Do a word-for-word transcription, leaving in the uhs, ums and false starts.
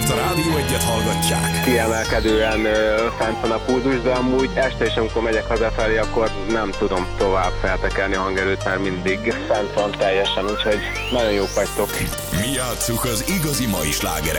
Ezért a Rádió Egyet hallgatják. Kiemelkedően ö, fent van a pulzus, de amúgy este is, amikor megyek hazafelé, akkor nem tudom tovább feltekelni a hangerőt, mert mindig fent van teljesen, úgyhogy nagyon jók vagytok. Mi játsszuk az igazi mai slágereket.